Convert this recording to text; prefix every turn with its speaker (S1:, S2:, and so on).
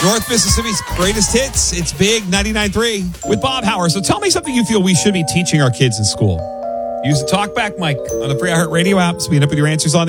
S1: North Mississippi's greatest hits. It's Big 99.3 with Bob Howard. So tell me something you feel we should be teaching our kids in school. Use the TalkBack mic on the Free iHeartRadio app. Speed up with your answers on the